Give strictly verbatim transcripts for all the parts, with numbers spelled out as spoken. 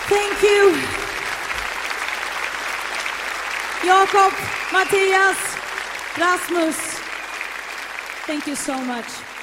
Thank you. Jakob, Matthias, Rasmus. Thank you so much.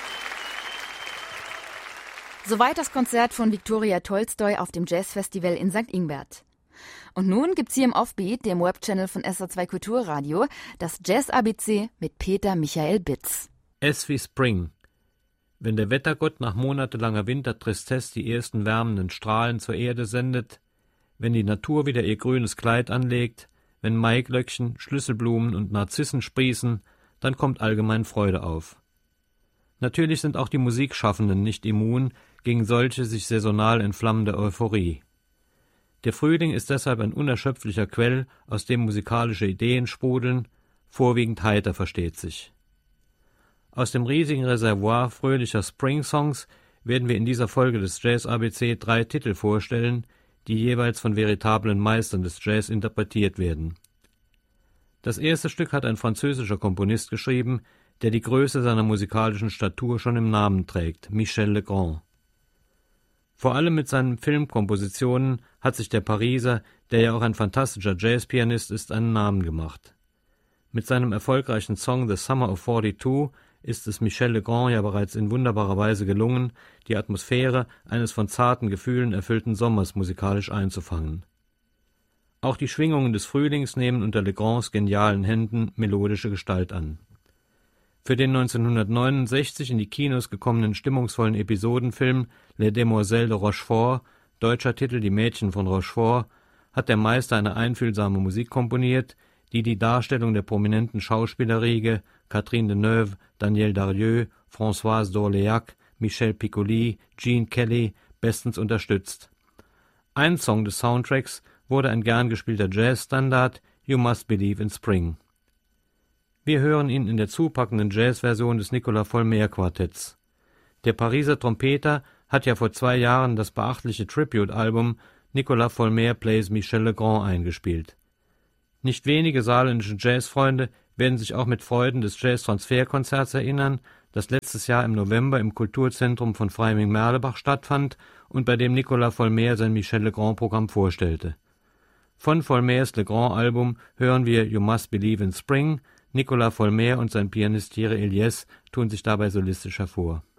Soweit das Konzert von Viktoria Tolstoi auf dem Jazzfestival in Sankt Ingbert. Und nun gibt's hier im Offbeat, dem Webchannel von S R zwei Kulturradio, das Jazz-A B C mit Peter Michael Bitz. S wie Spring. Wenn der Wettergott nach monatelanger Wintertristesse die ersten wärmenden Strahlen zur Erde sendet, wenn die Natur wieder ihr grünes Kleid anlegt, wenn Maiglöckchen, Schlüsselblumen und Narzissen sprießen, dann kommt allgemein Freude auf. Natürlich sind auch die Musikschaffenden nicht immun gegen solche sich saisonal entflammende Euphorie. Der Frühling ist deshalb ein unerschöpflicher Quell, aus dem musikalische Ideen sprudeln, vorwiegend heiter versteht sich. Aus dem riesigen Reservoir fröhlicher Spring-Songs werden wir in dieser Folge des Jazz-A B C drei Titel vorstellen, die jeweils von veritablen Meistern des Jazz interpretiert werden. Das erste Stück hat ein französischer Komponist geschrieben, der die Größe seiner musikalischen Statur schon im Namen trägt, Michel Legrand. Vor allem mit seinen Filmkompositionen hat sich der Pariser, der ja auch ein fantastischer Jazzpianist ist, einen Namen gemacht. Mit seinem erfolgreichen Song The Summer of forty-two ist es Michel Legrand ja bereits in wunderbarer Weise gelungen, die Atmosphäre eines von zarten Gefühlen erfüllten Sommers musikalisch einzufangen. Auch die Schwingungen des Frühlings nehmen unter Legrands genialen Händen melodische Gestalt an. Für den neunzehnhundertneunundsechzig in die Kinos gekommenen stimmungsvollen Episodenfilm Les Demoiselles de Rochefort, deutscher Titel Die Mädchen von Rochefort, hat der Meister eine einfühlsame Musik komponiert, die die Darstellung der prominenten Schauspielerriege Catherine Deneuve, Daniel Darieux, Françoise d'Orléac, Michel Piccoli, Gene Kelly bestens unterstützt. Ein Song des Soundtracks wurde ein gern gespielter Jazzstandard, You Must Believe in Spring. Wir hören ihn in der zupackenden Jazzversion des Nicolas Volmer-Quartetts. Der Pariser Trompeter hat ja vor zwei Jahren das beachtliche Tribute-Album Nicolas Volmer Plays Michel Legrand eingespielt. Nicht wenige saarländische Jazzfreunde werden sich auch mit Freuden des Jazz-Transferkonzerts erinnern, das letztes Jahr im November im Kulturzentrum von Freiming-Merlebach stattfand und bei dem Nicolas Volmer sein Michel Legrand-Programm vorstellte. Von Volmers Legrand-Album hören wir You Must Believe in Spring. Nicolas Volmer und sein Pianist Thierry Eliès tun sich dabei solistisch hervor.